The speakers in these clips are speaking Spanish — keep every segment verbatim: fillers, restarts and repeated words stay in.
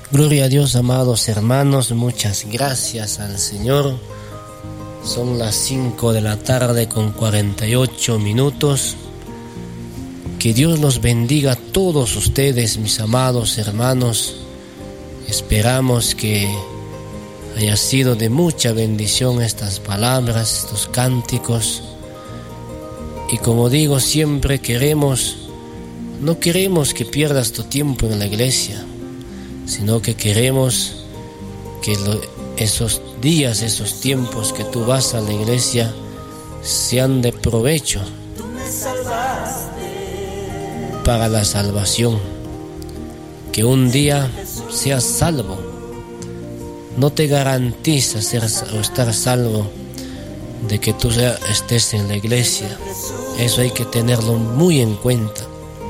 Gloria a Dios, amados hermanos, muchas gracias al Señor. Son las cinco de la tarde con cuarenta y ocho minutos. Que Dios los bendiga a todos ustedes, mis amados hermanos. Esperamos que haya sido de mucha bendición estas palabras, estos cánticos. Y como digo, siempre queremos, no queremos que pierdas tu tiempo en la iglesia, sino que queremos que lo, esos días, esos tiempos que tú vas a la iglesia sean de provecho para la salvación. Que un día seas salvo no te garantiza ser o estar salvo de que tú sea, estés en la iglesia. Eso hay que tenerlo muy en cuenta.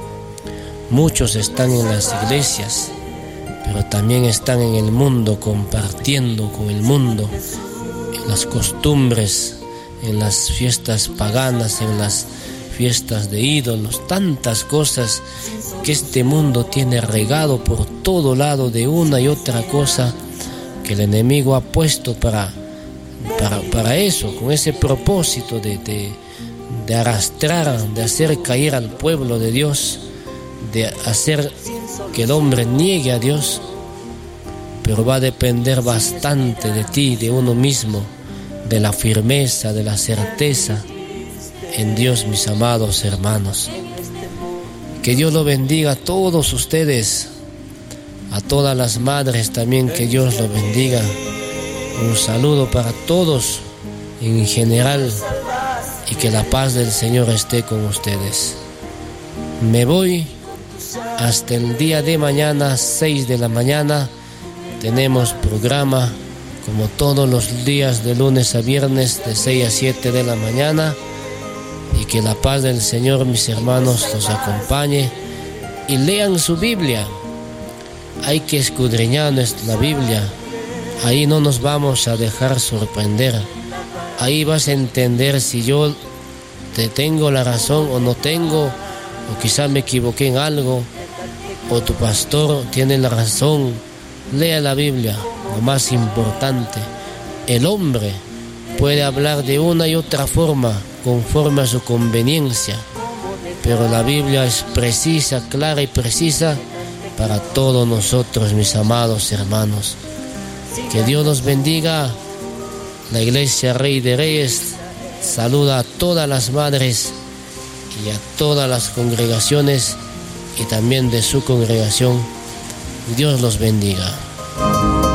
Muchos están en las iglesias, pero también están en el mundo, compartiendo con el mundo, en las costumbres, en las fiestas paganas, en las fiestas de ídolos, tantas cosas que este mundo tiene regado por todo lado de una y otra cosa que el enemigo ha puesto para, para, para eso, con ese propósito de, de, de arrastrar, de hacer caer al pueblo de Dios, de hacer que el hombre niegue a Dios. Pero va a depender bastante de ti, de uno mismo, de la firmeza, de la certeza en Dios, mis amados hermanos. Que Dios lo bendiga a todos ustedes, a todas las madres también, que Dios lo bendiga. Un saludo para todos en general y que la paz del Señor esté con ustedes. Me voy hasta el día de mañana, seis de la mañana. Tenemos programa como todos los días de lunes a viernes de seis a siete de la mañana. Y que la paz del Señor, mis hermanos, los acompañe. Y lean su Biblia. Hay que escudriñar nuestra Biblia. Ahí no nos vamos a dejar sorprender. Ahí vas a entender si yo te tengo la razón o no tengo, o quizá me equivoqué en algo, o tu pastor tiene la razón. Lea la Biblia. Lo más importante, el hombre puede hablar de una y otra forma, conforme a su conveniencia, pero la Biblia es precisa, clara y precisa para todos nosotros, mis amados hermanos. Que Dios los bendiga. La Iglesia Rey de Reyes saluda a todas las madres y a todas las congregaciones y también de su congregación. Dios los bendiga.